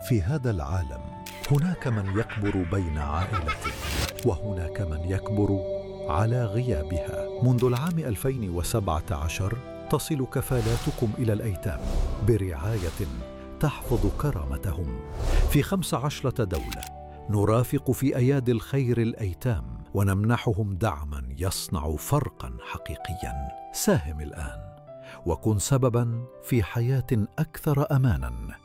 في هذا العالم هناك من يكبر بين عائلته، وهناك من يكبر على غيابها. منذ العام 2017 تصل كفالاتكم إلى الأيتام برعاية تحفظ كرامتهم في 15 دولة. نرافق في أيادي الخير الأيتام ونمنحهم دعما يصنع فرقا حقيقيا. ساهم الآن وكن سببا في حياة أكثر أمانا.